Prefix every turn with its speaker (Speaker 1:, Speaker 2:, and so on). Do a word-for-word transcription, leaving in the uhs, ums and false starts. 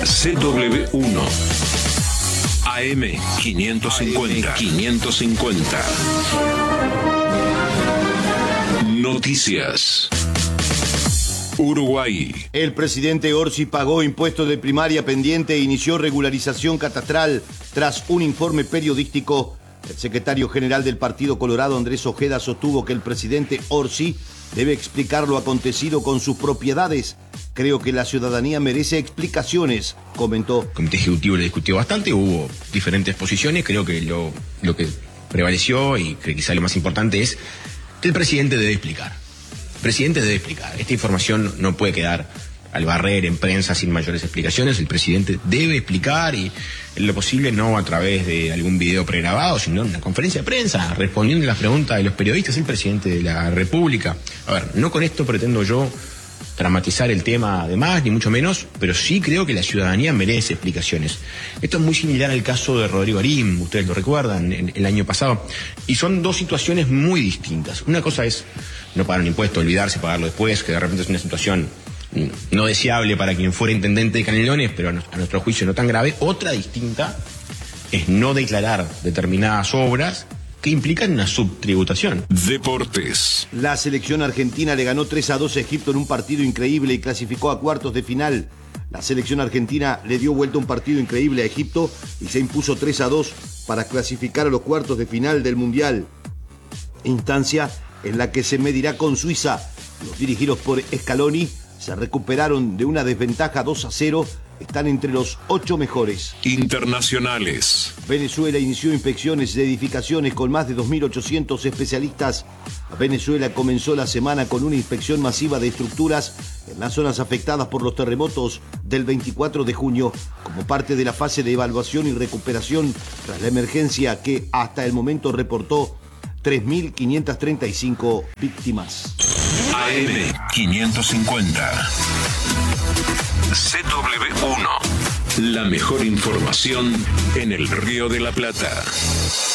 Speaker 1: C W uno. A M quinientos cincuenta. quinientos cincuenta. Noticias. Uruguay.
Speaker 2: El presidente Orsi pagó impuestos de primaria pendiente e inició regularización catastral tras un informe periodístico. El secretario general del Partido Colorado, Andrés Ojeda, sostuvo que el presidente Orsi debe explicar lo acontecido con sus propiedades. Creo que la ciudadanía merece explicaciones, comentó.
Speaker 3: El Comité Ejecutivo le discutió bastante, hubo diferentes posiciones. Creo que lo, lo que prevaleció y que quizá lo más importante es que el presidente debe explicar. El presidente debe explicar. Esta información no puede quedar al barrer en prensa sin mayores explicaciones. El presidente debe explicar, y en lo posible no a través de algún video pregrabado, sino en una conferencia de prensa, respondiendo a las preguntas de los periodistas, el presidente de la República. A ver, no con esto pretendo yo dramatizar el tema de más, ni mucho menos, pero sí creo que la ciudadanía merece explicaciones. Esto es muy similar al caso de Rodrigo Arim, ustedes lo recuerdan, en, el año pasado, y son dos situaciones muy distintas. Una cosa es no pagar un impuesto, olvidarse, pagarlo después, que de repente es una situación no deseable para quien fuera intendente de Canelones, pero a nuestro juicio no tan grave. Otra distinta es no declarar determinadas obras que implican una subtributación.
Speaker 1: Deportes.
Speaker 2: La selección argentina le ganó tres a dos a Egipto en un partido increíble y clasificó a cuartos de final. La selección argentina le dio vuelta un partido increíble a Egipto y se impuso tres a dos para clasificar a los cuartos de final del Mundial. Instancia en la que se medirá con Suiza. Los dirigidos por Scaloni se recuperaron de una desventaja dos a cero. Están entre los ocho mejores.
Speaker 1: Internacionales.
Speaker 2: Venezuela inició inspecciones de edificaciones con más de dos mil ochocientos especialistas. Venezuela comenzó la semana con una inspección masiva de estructuras en las zonas afectadas por los terremotos del veinticuatro de junio, como parte de la fase de evaluación y recuperación tras la emergencia que hasta el momento reportó tres mil quinientas treinta y cinco víctimas.
Speaker 1: A M quinientos cincuenta. C W uno. La mejor información en el Río de la Plata.